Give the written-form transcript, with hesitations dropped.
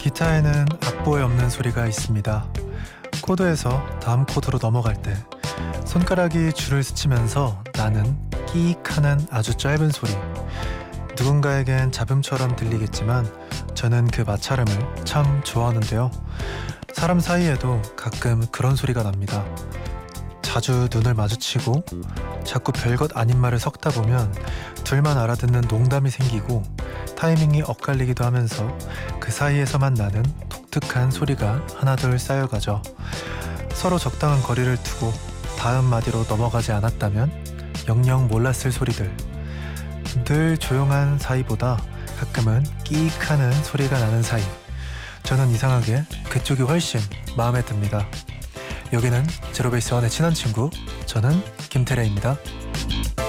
기타에는 악보에 없는 소리가 있습니다. 코드에서 다음 코드로 넘어갈 때 손가락이 줄을 스치면서 나는 끼익 하는 아주 짧은 소리. 누군가에겐 잡음처럼 들리겠지만 저는 그 마찰음을 참 좋아하는데요. 사람 사이에도 가끔 그런 소리가 납니다. 자주 눈을 마주치고 자꾸 별것 아닌 말을 섞다 보면 둘만 알아듣는 농담이 생기고 타이밍이 엇갈리기도 하면서 그 사이에서만 나는 독특한 소리가 하나둘 쌓여가죠. 서로 적당한 거리를 두고 다음 마디로 넘어가지 않았다면 영영 몰랐을 소리들. 늘 조용한 사이보다 가끔은 끼익하는 소리가 나는 사이. 저는 이상하게 그쪽이 훨씬 마음에 듭니다. 여기는 제로베이스원의 친한 친구, 저는 김태래입니다.